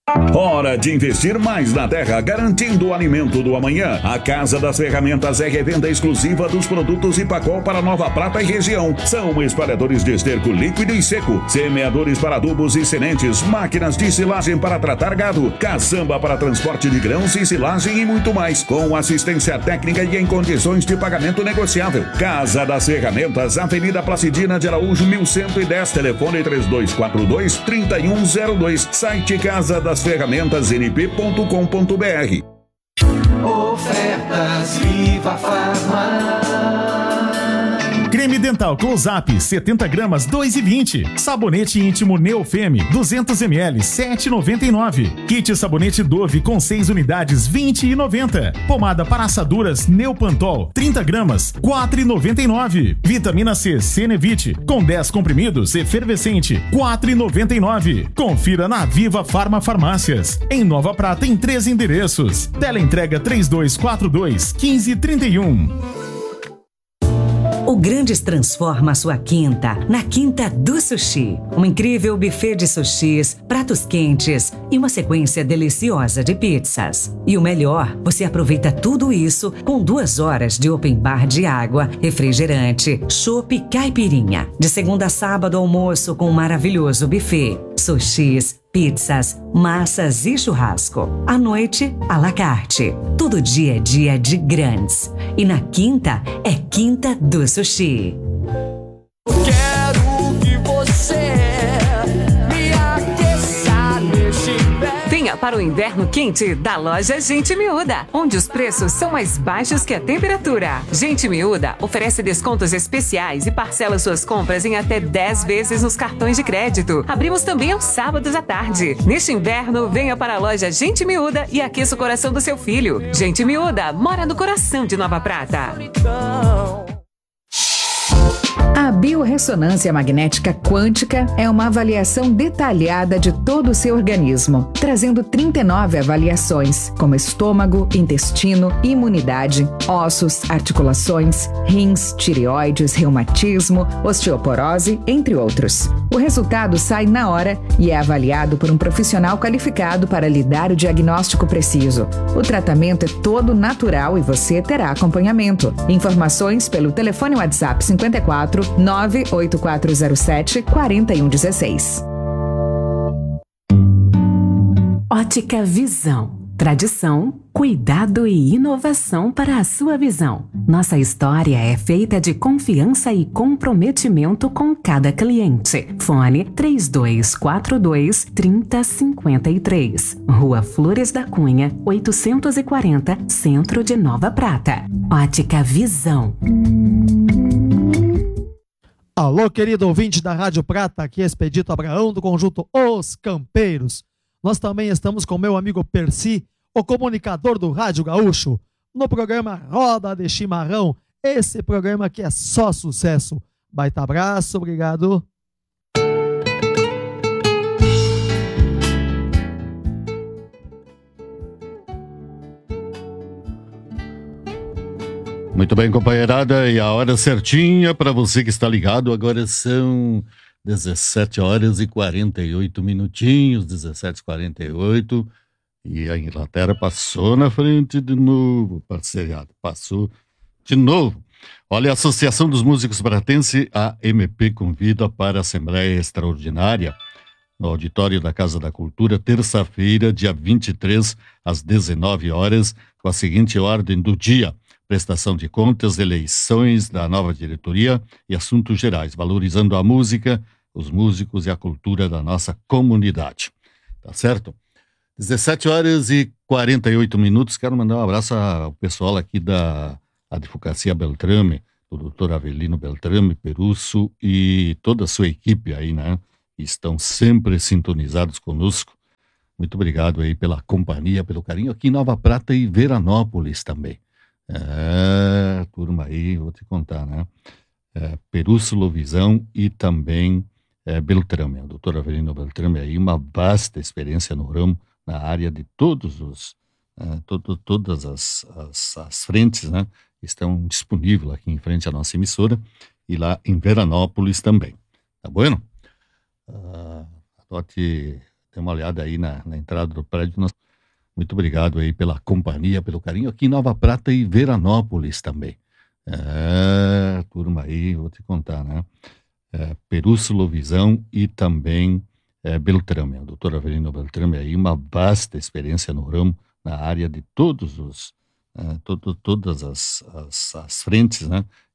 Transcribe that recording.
Hora de investir mais na terra, garantindo o alimento do amanhã. A Casa das Ferramentas é revenda exclusiva dos produtos Ipacol para Nova Prata e região. São espalhadores de esterco líquido e seco, semeadores para adubos e sementes, máquinas de silagem para tratar gado, caçamba para transporte de grãos e silagem e muito mais, com assistência técnica e em condições de pagamento negociável. Casa das Ferramentas, Avenida Placidina de Araújo, 1110, telefone 3242-3102, site Casa das Ferramentas np.com.br. Ofertas Viva Farma. Creme dental Close-Up 70 gramas 2,20. Sabonete íntimo Neofeme 200 ml 7,99. Kit sabonete Dove com 6 unidades 20,90. Pomada para assaduras Neopantol 30 gramas 4,99. Vitamina C Cenevite com 10 comprimidos efervescente 4,99. Confira na Viva Farma Farmácias. Em Nova Prata em 3 endereços. Teleentrega 3242-1531. O Grandes transforma a sua quinta na Quinta do Sushi. Um incrível buffet de sushis, pratos quentes e uma sequência deliciosa de pizzas. E o melhor, você aproveita tudo isso com 2 horas de open bar de água, refrigerante, chopp e caipirinha. De segunda a sábado, almoço com um maravilhoso buffet. Sushis, pizzas, massas e churrasco. À noite, à la carte. Todo dia é dia de grandes. E na quinta, é Quinta do Sushi. Quero que você me aqueça neste inverno. Venha para o inverno quente da loja Gente Miúda, onde os preços são mais baixos que a temperatura. Gente Miúda oferece descontos especiais e parcela suas compras em até 10 vezes nos cartões de crédito. Abrimos também aos sábados à tarde. Neste inverno, venha para a loja Gente Miúda e aqueça o coração do seu filho. Gente Miúda mora no coração de Nova Prata. A biorressonância magnética quântica é uma avaliação detalhada de todo o seu organismo, trazendo 39 avaliações, como estômago, intestino, imunidade, ossos, articulações, rins, tireoides, reumatismo, osteoporose, entre outros. O resultado sai na hora e é avaliado por um profissional qualificado para lhe dar o diagnóstico preciso. O tratamento é todo natural e você terá acompanhamento. Informações pelo telefone WhatsApp 54 98407 4116. Ótica Visão. Tradição, cuidado e inovação para a sua visão. Nossa história é feita de confiança e comprometimento com cada cliente. Fone 3242-3053. Rua Flores da Cunha, 840, Centro de Nova Prata. Ótica Visão. Alô, querido ouvinte da Rádio Prata, aqui é Expedito Abraão do conjunto Os Campeiros. Nós também estamos com meu amigo Percy, o comunicador do Rádio Gaúcho, no programa Roda de Chimarrão, esse programa que é só sucesso. Baita abraço, obrigado. Muito bem, companheirada, e a hora certinha para você que está ligado, agora são 17 horas e 48 minutinhos, 17h48, e a Inglaterra passou na frente de novo, parceirado, passou de novo. Olha, a Associação dos Músicos Pratense, a AMP, convida para a Assembleia Extraordinária no auditório da Casa da Cultura, terça-feira, dia 23, às 19 horas, com a seguinte ordem do dia: prestação de contas, eleições da nova diretoria e assuntos gerais, valorizando a música, os músicos e a cultura da nossa comunidade. Tá certo? 17 horas e 48 minutos. Quero mandar um abraço ao pessoal aqui da Advocacia Beltrame, do doutor Avelino Beltrame, Perusso e toda a sua equipe aí, né? Estão sempre sintonizados conosco. Muito obrigado aí pela companhia, pelo carinho aqui em Nova Prata e Veranópolis também. Turma aí, vou te contar, né? Perusso, Lovisão e também Beltrame. A doutora Avelino Beltrame aí, uma vasta experiência no ramo, na área de todos os, todas as frentes, né? Estão disponíveis aqui em frente à nossa emissora e lá em Veranópolis também. Tá bueno? Adote dê uma olhada aí na entrada do prédio. Muito obrigado aí pela companhia, pelo carinho, aqui em Nova Prata e Veranópolis também. Turma aí, vou te contar, né? Perúcio Visão e também Beltrame, a doutora Avelino Beltrame aí, uma vasta experiência no ramo, na área de todas as frentes, né?